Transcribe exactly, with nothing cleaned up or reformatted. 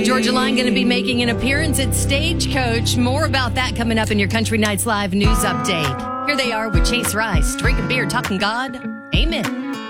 Florida Georgia Line going to be making an appearance at Stagecoach. More about that coming up in your Country Nights Live news update. Here they are with Chase Rice, drinking beer, talking God. Amen.